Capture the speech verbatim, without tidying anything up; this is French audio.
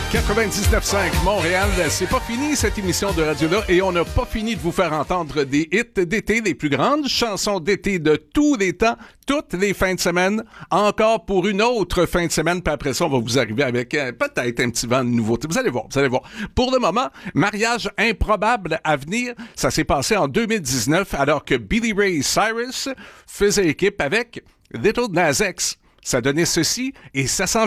quatre-vingt-dix-neuf cinq Montréal, c'est pas fini cette émission de radio-là et on n'a pas fini de vous faire entendre des hits d'été, les plus grandes chansons d'été de tous les temps, toutes les fins de semaine, encore pour une autre fin de semaine, puis après ça, on va vous arriver avec euh, peut-être un petit vent de nouveauté. Vous allez voir, vous allez voir. Pour le moment, mariage improbable à venir, ça s'est passé en deux mille dix-neuf alors que Billy Ray Cyrus faisait équipe avec Little Nas X. Ça donnait ceci et ça s'en